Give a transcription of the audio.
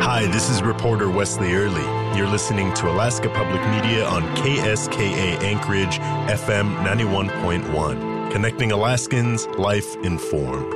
Hi, this is reporter Wesley Early. You're listening to Alaska Public Media on KSKA Anchorage FM 91.1, connecting Alaskans, life informed.